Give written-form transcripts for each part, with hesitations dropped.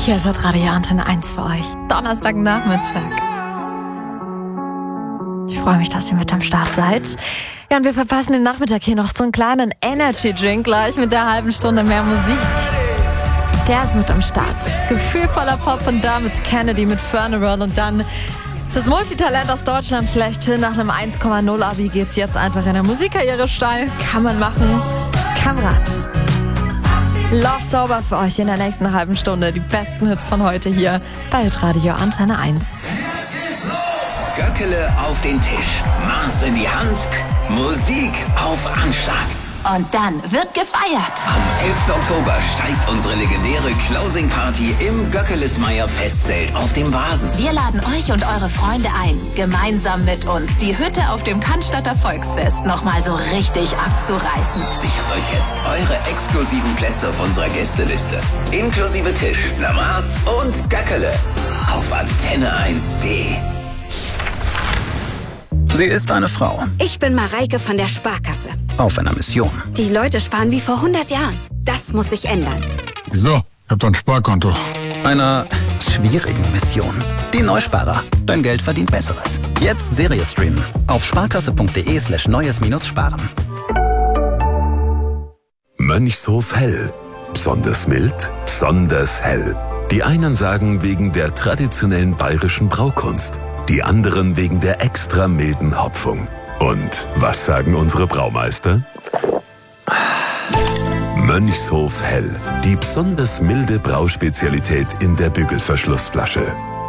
Hier ist Radio Antenne 1 für euch. Donnerstagnachmittag. Ich freue mich, dass ihr mit am Start seid. Ja, und wir verpassen den Nachmittag hier noch so einen kleinen Energy-Drink gleich mit der halben Stunde mehr Musik. Der ist mit am Start. Gefühlvoller Pop von Dermot Kennedy mit Funeral und dann das Multitalent aus Deutschland schlechthin. Nach einem 1,0 Abi geht's jetzt einfach in der Musikkarriere steil. Kann man machen. Kamerad. Love Sober für euch in der nächsten halben Stunde. Die besten Hits von heute hier bei Radio Antenne 1. Göckele auf den Tisch, Maß in die Hand, Musik auf Anschlag. Und dann wird gefeiert. Am 11. Oktober steigt unsere legendäre Closing Party im Göckelesmeyer Festzelt auf dem Vasen. Wir laden euch und eure Freunde ein, gemeinsam mit uns die Hütte auf dem Cannstatter Volksfest nochmal so richtig abzureißen. Sichert euch jetzt eure exklusiven Plätze auf unserer Gästeliste. Inklusive Tisch, Lamaß und Göckele. Auf antenne1.de. Sie ist eine Frau. Ich bin Mareike von der Sparkasse. Auf einer Mission. Die Leute sparen wie vor 100 Jahren. Das muss sich ändern. Wieso? Ich hab doch ein Sparkonto. Einer schwierigen Mission. Die Neusparer. Dein Geld verdient Besseres. Jetzt Serie streamen. Auf sparkasse.de/neues-sparen. Mönchshof Hell. Besonders mild, besonders hell. Die einen sagen wegen der traditionellen bayerischen Braukunst. Die anderen wegen der extra milden Hopfung. Und was sagen unsere Braumeister? Mönchshof Hell. Die besonders milde Brauspezialität in der Bügelverschlussflasche.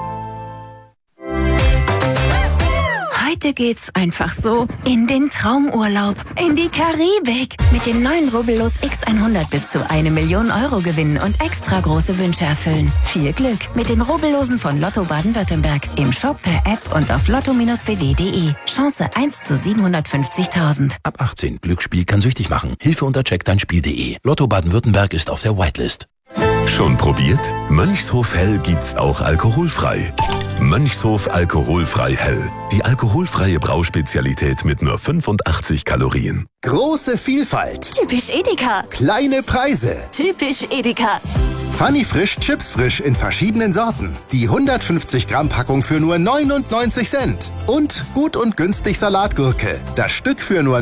Heute geht's einfach so in den Traumurlaub, in die Karibik. Mit dem neuen Rubbellos X100 bis zu 1 Million Euro gewinnen und extra große Wünsche erfüllen. Viel Glück mit den Rubbellosen von Lotto Baden-Württemberg. Im Shop, per App und auf lotto-bw.de. Chance 1 zu 750.000. Ab 18. Glücksspiel kann süchtig machen. Hilfe unter checkdeinspiel.de. Lotto Baden-Württemberg ist auf der Whitelist. Schon probiert? Mönchshof Hell gibt's auch alkoholfrei. Mönchshof Alkoholfrei Hell. Die alkoholfreie Brauspezialität mit nur 85 Kalorien. Große Vielfalt. Typisch Edeka. Kleine Preise. Typisch Edeka. Funny Frisch Chips Frisch in verschiedenen Sorten. Die 150 Gramm Packung für nur 99 Cent. Und gut und günstig Salatgurke. Das Stück für nur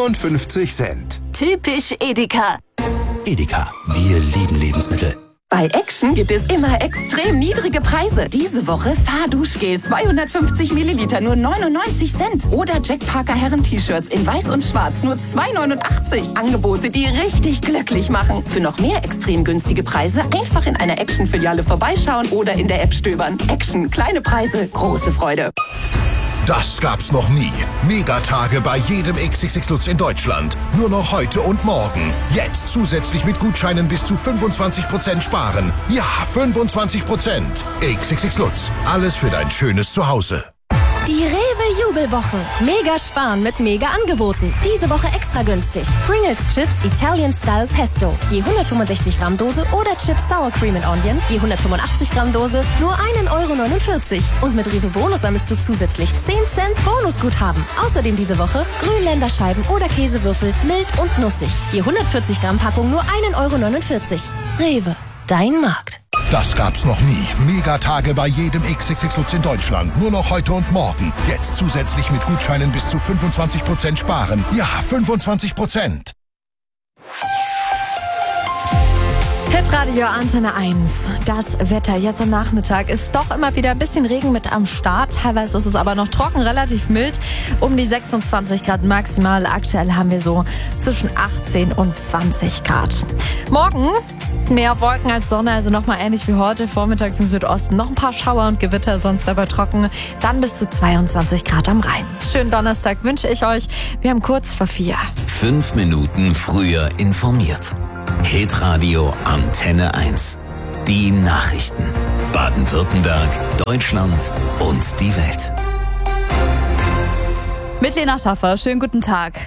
59 Cent. Typisch Edeka. Edeka. Wir lieben Lebensmittel. Bei Action gibt es immer extrem niedrige Preise. Diese Woche Fahrduschgel 250 Milliliter nur 99 Cent. Oder Jack Parker Herren-T-Shirts in weiß und schwarz nur 2,89. Angebote, die richtig glücklich machen. Für noch mehr extrem günstige Preise einfach in einer Action-Filiale vorbeischauen oder in der App stöbern. Action, kleine Preise, große Freude. Das gab's noch nie. Megatage bei jedem XXX Lutz in Deutschland. Nur noch heute und morgen. Jetzt zusätzlich mit Gutscheinen bis zu 25% sparen. Ja, 25%. XXX Lutz. Alles für dein schönes Zuhause. Die Rewe-Jubelwochen. Mega sparen mit mega Angeboten. Diese Woche extra günstig. Pringles Chips Italian Style Pesto. Je 165 Gramm Dose oder Chips Sour Cream and Onion. Je 185 Gramm Dose nur 1,49 Euro. Und mit Rewe Bonus sammelst du zusätzlich 10 Cent Bonusguthaben. Außerdem diese Woche Grünländerscheiben oder Käsewürfel mild und nussig. Je 140 Gramm Packung nur 1,49 Euro. Rewe, dein Markt. Das gab's noch nie. Megatage bei jedem XXX Lutz in Deutschland. Nur noch heute und morgen. Jetzt zusätzlich mit Gutscheinen bis zu 25% sparen. Ja, 25%. Hitradio Antenne 1. Das Wetter jetzt am Nachmittag ist doch immer wieder ein bisschen Regen mit am Start. Teilweise ist es aber noch trocken, relativ mild. Um die 26 Grad maximal. Aktuell haben wir so zwischen 18 und 20 Grad. Morgen mehr Wolken als Sonne, also nochmal ähnlich wie heute. Vormittags im Südosten noch ein paar Schauer und Gewitter, sonst aber trocken. Dann bis zu 22 Grad am Rhein. Schönen Donnerstag wünsche ich euch. Wir haben kurz vor 4. 5 Minuten früher informiert. Hitradio Antenne 1. Die Nachrichten. Baden-Württemberg, Deutschland und die Welt. Mit Lena Schaffer, schönen guten Tag.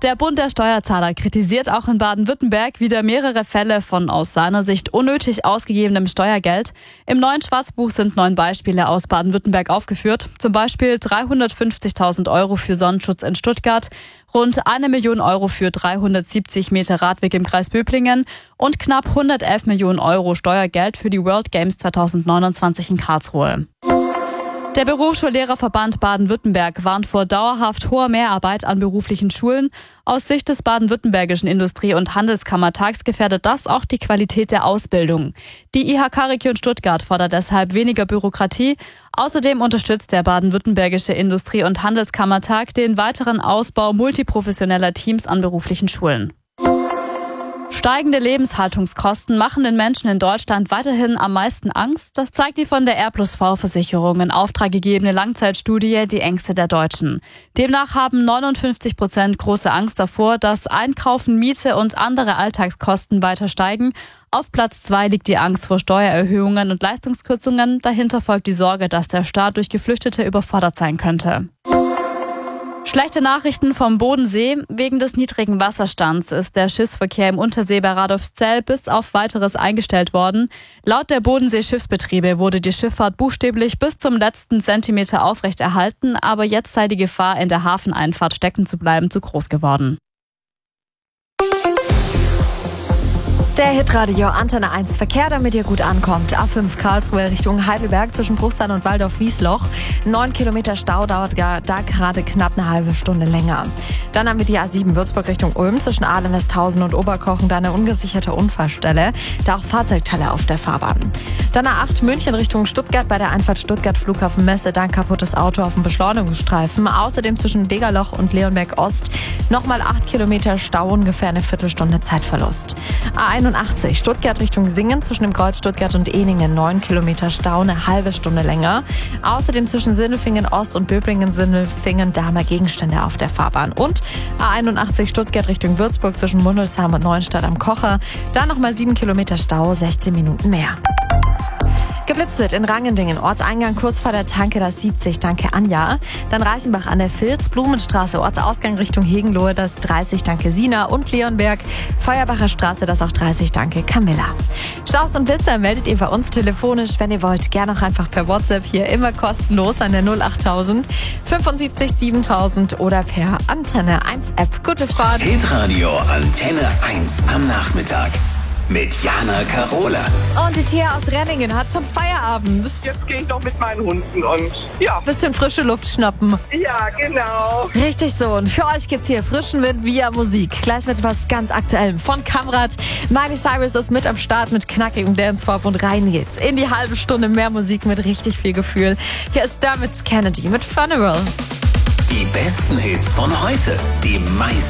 Der Bund der Steuerzahler kritisiert auch in Baden-Württemberg wieder mehrere Fälle von aus seiner Sicht unnötig ausgegebenem Steuergeld. Im neuen Schwarzbuch sind 9 Beispiele aus Baden-Württemberg aufgeführt. Zum Beispiel 350.000 Euro für Sonnenschutz in Stuttgart, rund 1 Million Euro für 370 Meter Radweg im Kreis Böblingen und knapp 111 Millionen Euro Steuergeld für die World Games 2029 in Karlsruhe. Der Berufsschullehrerverband Baden-Württemberg warnt vor dauerhaft hoher Mehrarbeit an beruflichen Schulen. Aus Sicht des baden-württembergischen Industrie- und Handelskammertags gefährdet das auch die Qualität der Ausbildung. Die IHK-Region Stuttgart fordert deshalb weniger Bürokratie. Außerdem unterstützt der baden-württembergische Industrie- und Handelskammertag den weiteren Ausbau multiprofessioneller Teams an beruflichen Schulen. Steigende Lebenshaltungskosten machen den Menschen in Deutschland weiterhin am meisten Angst. Das zeigt die von der R+V-Versicherung in Auftrag gegebene Langzeitstudie Die Ängste der Deutschen. Demnach haben 59% große Angst davor, dass Einkaufen, Miete und andere Alltagskosten weiter steigen. Auf Platz 2 liegt die Angst vor Steuererhöhungen und Leistungskürzungen. Dahinter folgt die Sorge, dass der Staat durch Geflüchtete überfordert sein könnte. Schlechte Nachrichten vom Bodensee. Wegen des niedrigen Wasserstands ist der Schiffsverkehr im Untersee bei Radolfzell bis auf Weiteres eingestellt worden. Laut der Bodensee-Schiffsbetriebe wurde die Schifffahrt buchstäblich bis zum letzten Zentimeter aufrechterhalten, aber jetzt sei die Gefahr, in der Hafeneinfahrt stecken zu bleiben, zu groß geworden. Der Hitradio Antenne 1 Verkehr, damit ihr gut ankommt. A5 Karlsruhe Richtung Heidelberg zwischen Bruchsal und Waldorf-Wiesloch. 9 Kilometer Stau, dauert da gerade knapp eine halbe Stunde länger. Dann haben wir die A7 Würzburg Richtung Ulm zwischen Aalen, Westhausen und Oberkochen. Da eine ungesicherte Unfallstelle. Da auch Fahrzeugteile auf der Fahrbahn. Dann A8 München Richtung Stuttgart bei der Einfahrt Stuttgart Flughafen Messe. Dann kaputtes Auto auf dem Beschleunigungsstreifen. Außerdem zwischen Degerloch und Leonberg Ost. Nochmal 8 Kilometer Stau, ungefähr eine Viertelstunde Zeitverlust. A81 Stuttgart Richtung Singen zwischen dem Kreuz Stuttgart und Ehningen 9 Kilometer Stau, eine halbe Stunde länger. Außerdem zwischen Sindelfingen Ost und Böblingen-Sindelfingen, da haben wir Gegenstände auf der Fahrbahn. Und A81 Stuttgart Richtung Würzburg zwischen Mundelsheim und Neuenstadt am Kocher, da nochmal 7 Kilometer Stau, 16 Minuten mehr. Geblitzt wird in Rangendingen, Ortseingang kurz vor der Tanke, das 70, danke Anja. Dann Reichenbach an der Vilz, Blumenstraße, Ortsausgang Richtung Hegenlohe, das 30, danke Sina. Und Leonberg, Feuerbacher Straße, das auch 30, danke Camilla. Staus und Blitzer meldet ihr bei uns telefonisch, wenn ihr wollt. Gerne auch einfach per WhatsApp hier, immer kostenlos an der 08000 75 7000 oder per Antenne 1 App. Gute Fahrt. Hitradio Antenne 1 am Nachmittag. Mit Jana Carola. Und die Thea aus Renningen hat schon Feierabend. Jetzt gehe ich noch mit meinen Hunden und ja. Bisschen frische Luft schnappen. Ja, genau. Richtig so. Und für euch gibt's hier frischen Wind via Musik. Gleich mit was ganz Aktuellem von Kamrat. Miley Cyrus ist mit am Start mit knackigem Dancepop und rein geht's in die halbe Stunde mehr Musik mit richtig viel Gefühl. Hier ist Dermot Kennedy mit Funeral. Die besten Hits von heute. Die meisten